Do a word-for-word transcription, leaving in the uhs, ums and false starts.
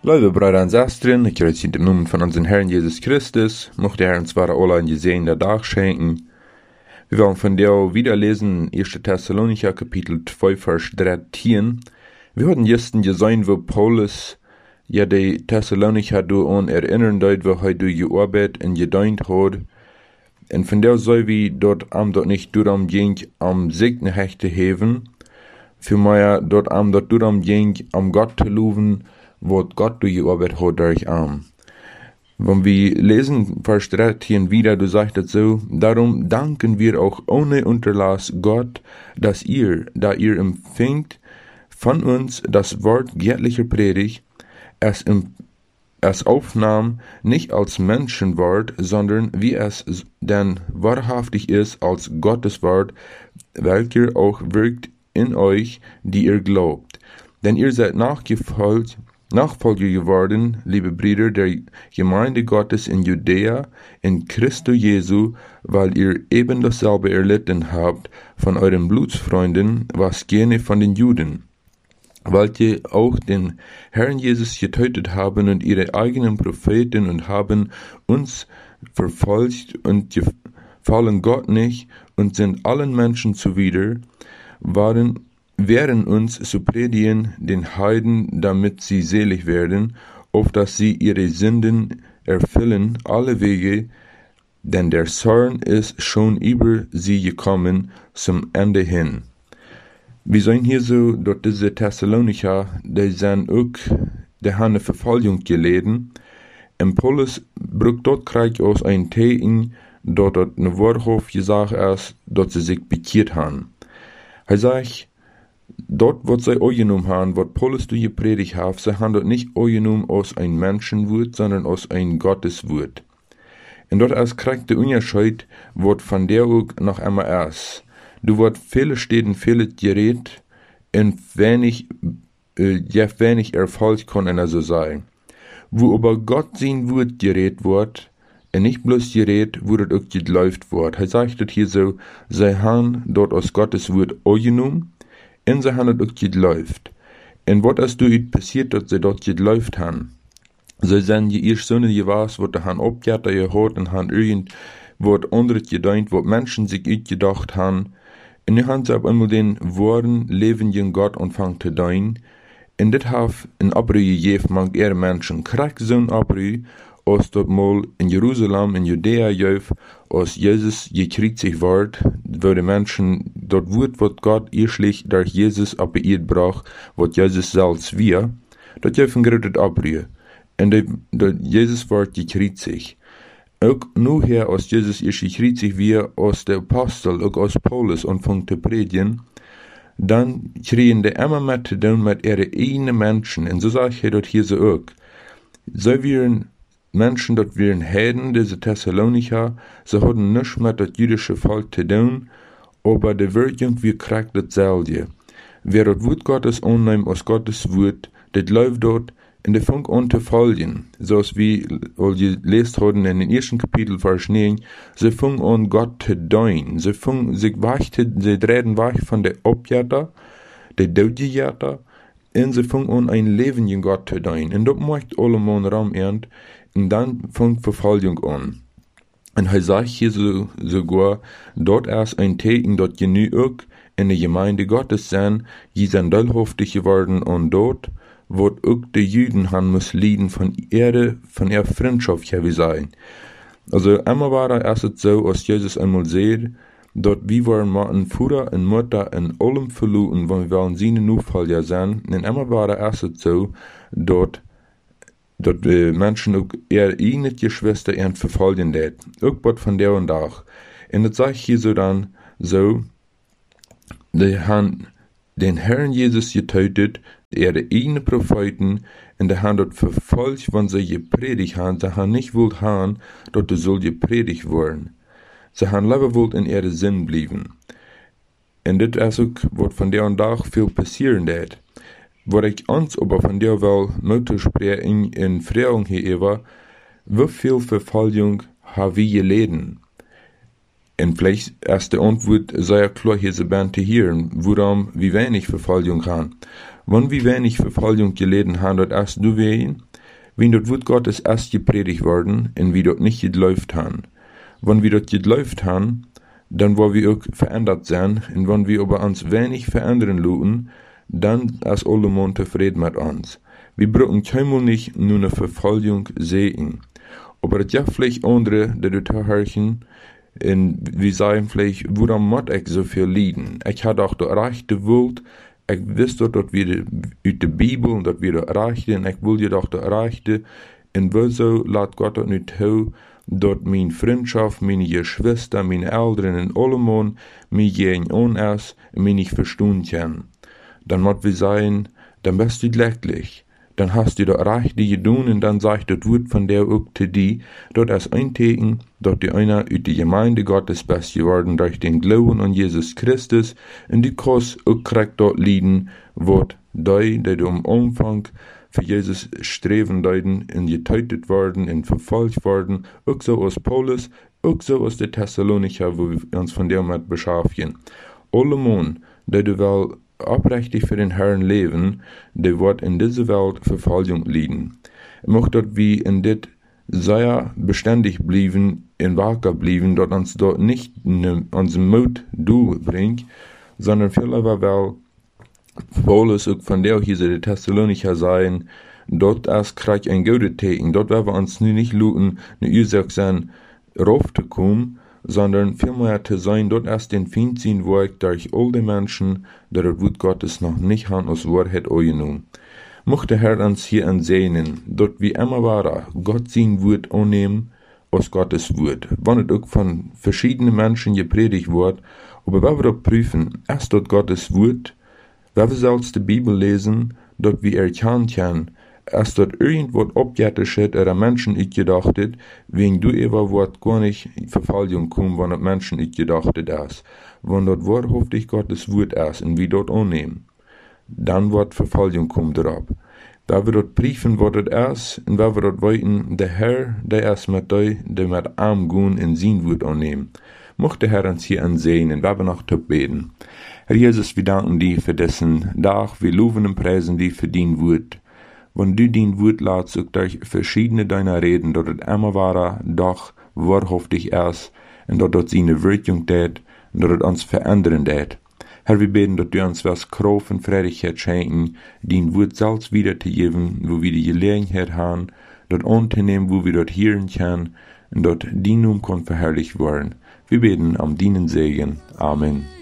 Liebe Brüder und Schwestern, ich grüße in dem Namen von unserem Herrn Jesus Christus. Mocht der Herr uns zwar alle einen gesegneten Tag schenken. Wir wollen von dir wieder lesen, erster Thessalonicher Kapitel zwei, Vers dreizehn. Wir hatten gestern gesehen, wo Paulus ja die Thessalonicher daran erinnern deut, wo er durch gearbeitet und gedient hat. Und von der soll wir dort am dort nicht darum ging, am Segen hechte heben, für mehr dort am dort darum ging, am Gott zu loben, was Gott durch gearbeitet hat durch am. Wenn wir lesen, Vers dreizehn wieder, du sagst es so, darum danken wir auch ohne Unterlass Gott, dass ihr, da ihr empfängt von uns das Wort göttlicher Predigt, es, im, es aufnahm, nicht als Menschenwort, sondern wie es denn wahrhaftig ist, als Gottes Wort, welcher auch wirkt in euch, die ihr glaubt. Denn ihr seid nachgefolgt, Nachfolger geworden, liebe Brüder, der Gemeinde Gottes in Judäa, in Christo Jesu, weil ihr eben dasselbe erlitten habt von euren Blutsfreunden, was gerne von den Juden, welche auch den Herrn Jesus getötet haben und ihre eigenen Propheten und haben uns verfolgt und gefallen Gott nicht und sind allen Menschen zuwider, waren wehren uns zu predigen den Heiden, damit sie selig werden, auf dass sie ihre Sünden erfüllen, alle Wege, denn der Zorn ist schon über sie gekommen zum Ende hin. Wir sehen hier so, dort diese Thessalonicher, die sind auch, die haben eine Verfolgung geleden, und Paulus braucht dort Krieg aus ein Tegen, dort dort eine Wahrhof gesagt ist, dort sie sich bekehrt haben. Er sagt, dort, was sie angenommen haben, was Paulus durch gepredigt hat, sie haben dort nicht angenommen aus ein Menschenwort, sondern aus ein Gotteswort. Und dort als kriegt der Unterschied, was von der auch noch einmal ist. Du wird viele Städten, viele Gerät, und wenig, äh, ja, wenig Erfolg kann einer so sein. Wo aber Gott sein Wort gerät wird, und nicht bloß gerät, wo das auch geläuft wird. Er sagt dort hier so, sie haben dort aus Gottes Wort angenommen, und sie haben dort auch geläuft. Und was ist dort passiert, dass sie dort geläuft haben? Sie sind die erste Sonne gewesen, wo sie haben abgehört gehört und haben irgend was anderes gedacht, was Menschen sich ausgedacht haben. Und dann haben sie auf einmal den wahren, lebenden Gott angefangen zu dienen. Und das hat ein Abrüh gegeben, manch eher Menschen. Krieg so ein Abrüh, als dort mal in Jerusalem, in Judäa, jöf, als Jesus gekreuzigt wird, wo die Menschen dort wird, was Gott erschlich durch Jesus auf die Erde brach, was Jesus selbst wir, dort jöf ein großes Abrüh. Und dort Jesus wird gekreuzigt. Auch nur her, als Jesus erst gekreuzigt wir, als der Apostel, auch als Paulus anfängt zu predigen, dann kriegen die immer mehr zu tun mit ihren eigenen Menschen. Und so sage ich dort hier so auch. So wären Menschen, dort wären Heiden, diese Thessalonicher, sie hatten nichts mit das jüdische Volk zu tun, aber die Wirkung, wie kriegt dasselbe. Wer das Wort Gottes annimmt aus Gottes Wort, das läuft dort, und die fängt an zu folgen. So als wir gelesen haben in den ersten Kapitel, Vers neun, sie fangen an, Gott zu dienen. Sie fangen sich weich, sie drehen weich von der Objetter, der Dodjetter, und sie fangen an, ein lebenden Gott zu dienen. Und das macht alle Mann Raum ernst, und dann fängt Verfolgung an. Und er sagt hier so, sogar, dort ist ein Tegen, dort genug in der Gemeinde Gottes sein, die sind teilhaftig geworden, und dort wird auch die Juden haben müssen leiden von ihrer, von ihrer Freundschaft, ja, wie sein. Also, einmal war es erst so, als Jesus einmal sagt, dort wie waren wir ein Vater und Mutter in allem verloren, wenn wir in seinen Nachfolger sein. Und einmal war es erst so, dort, dort äh, Menschen auch ihre eigene Geschwister und verfolgen dat. Auch was von der und auch. Und das sage ich hier so dann, so, die haben den Herrn Jesus getötet, ihre eigenen Propheten, und die haben dort verfolgt, wenn sie gepredigt haben. Sie haben nicht wollt haben, dort soll gepredigt werden. Sie haben lieber wollt in ihre Sinn bleiben. Und das ist auch, was von der und auch viel passieren wird. Was ich uns aber von der will, möchte sprechen in Frage hier war, wie viel Verfolgung haben wir geleden? Und vielleicht ist die Antwort sehr klar hier zu hören, warum wir wenig Verfolgung haben. Wenn wir wenig Verfolgung geleden haben, dort erst du wehen, Wenn dort Wort Gottes erst gepredigt worden, und wie dort nicht geläuft haben. Wenn wir dort geläuft haben, dann wollen wir auch verändert sein, und wenn wir über uns wenig verändern lassen, dann ist allemal zufrieden mit uns. Wir brauchen keinmal nicht nur eine Verfolgung sehen. Aber es gibt vielleicht andere, die dort hören, und wir sagen vielleicht, warum muss ich so viel leiden? Ich habe auch der rechte Welt, ich wüsste, dass wir aus der Bibel, dass wir der rechte, und ich will jedoch der rechte, und wieso lässt Gott das nicht zu, dass meine Freundschaft, meine Geschwister, meine Eltern und allemal mich gegen uns ist und mich nicht verstehen können? Dann muss wir sagen, dann bist du glücklich. Dann hast du das Rechte getan und dann sagt das Wort von der auch zu dir, dort ist ein Teken, dass die einer aus der Gemeinde Gottes best geworden durch den Glauben an Jesus Christus und die kannst auch kriegt dort leiden, wird die, die am Anfang für Jesus streben deuten und getötet worden und verfolgt worden, auch so aus Paulus, auch so aus der Thessalonicher, wo wir uns von dem mit beschäftigen. Alle Mann, die du wel oprechtig für den Herrn leben, der wird in dieser Welt Verfolgung leiden. Ich möchte, dass wir in dit sehr beständig bleiben, in wacker bleiben, dass uns dort nicht ne, unseren Mut durchbringt, sondern viel aber weil Paulus auch von der hier der Thessalonicher sein, dort erst krieg ein gute Teken, dort werden wir uns nicht luten, eine Ursache sein, raufzukommen, sondern vielmehr zu sein, dort erst den Feind ziehen wird durch all die Menschen, die das Wort Gottes noch nicht haben aus Wahrheit angenommen. Mochte Herr uns hier ansehen, dort wie immer war, Gott sein Wort annehmen aus Gottes Wort. Wenn es auch von verschiedenen Menschen gepredigt wird, aber wenn wir dort prüfen, erst dort Gottes Wort, wenn wir selbst die Bibel lesen, dort wir erkennen können, als dort irgendwas abgeättet hat, oder Menschen uitgedacht hat, wegen du ever wird gar nicht Verfolgung kommen, wenn es Menschen uitgedacht ist. Wenn dort wahrhaftig Gottes Wort ist und wir dort annehmen, dann wird Verfolgung kommen darauf. Wenn wir dort prüfen, was das ist, und wenn wir dort weiten, der Herr, der ist mit euch, der mit Arm gehen in sein Wort annehmen. Mochte Herr uns hier ansehen, und wir noch zu beten. Herr Jesus, wir danken dir für diesen Tag, wir loben und preisen dir für dein Wort. Wenn du dein Wort lässt, auch durch verschiedene deiner Reden, dass es immer wahrer, doch wahrhaftig ist, und dass es seine Wirkung tät, und dass es uns verändern tät. Herr, wir beten, dass du uns was Kraft und Freudigkeit schenken, dein Wort selbst wiederzugeben, wo wir die Gelegenheit haben, dort anzunehmen, wo wir dort hören können, und dort dein Name kann verherrlicht werden. Wir beten am deinen Segen. Amen.